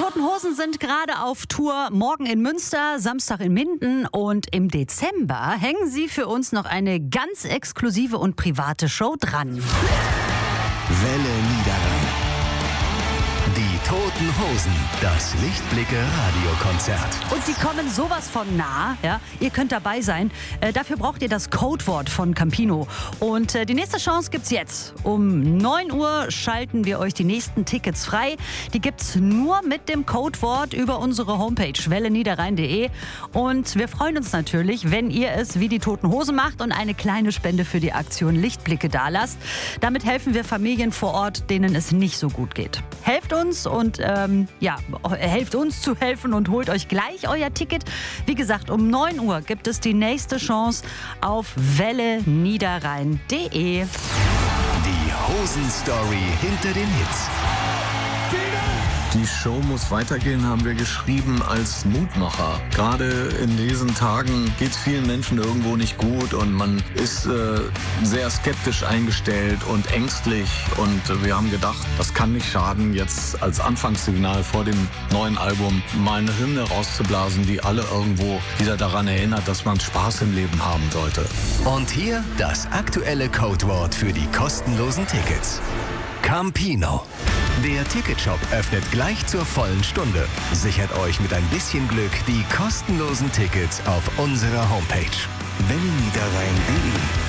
Toten Hosen sind gerade auf Tour, morgen in Münster, Samstag in Minden und im Dezember hängen sie für uns noch eine ganz exklusive und private Show dran. Welle Niederrhein. Die Toten Hosen, das Lichtblicke-Radiokonzert. Und die kommen sowas von nah. Ja? Ihr könnt dabei sein. Dafür braucht ihr das Codewort von Campino. Und die nächste Chance gibt's jetzt. Um 9 Uhr schalten wir euch die nächsten Tickets frei. Die gibt's nur mit dem Codewort über unsere Homepage welleniederrhein.de. Und wir freuen uns natürlich, wenn ihr es wie die Toten Hosen macht und eine kleine Spende für die Aktion Lichtblicke dalasst. Damit helfen wir Familien vor Ort, denen es nicht so gut geht. Helft uns und helft uns zu helfen und holt euch gleich euer Ticket. Wie gesagt, um 9 Uhr gibt es die nächste Chance auf welleniederrhein.de. Die Hosen-Story hinter den Hits. Die Show muss weitergehen, haben wir geschrieben als Mutmacher. Gerade in diesen Tagen geht es vielen Menschen irgendwo nicht gut und man ist sehr skeptisch eingestellt und ängstlich. Und wir haben gedacht, das kann nicht schaden, jetzt als Anfangssignal vor dem neuen Album mal eine Hymne rauszublasen, die alle irgendwo wieder daran erinnert, dass man Spaß im Leben haben sollte. Und hier das aktuelle Codewort für die kostenlosen Tickets. Campino. Der Ticketshop öffnet gleich zur vollen Stunde. Sichert euch mit ein bisschen Glück die kostenlosen Tickets auf unserer Homepage welleniederrhein.de.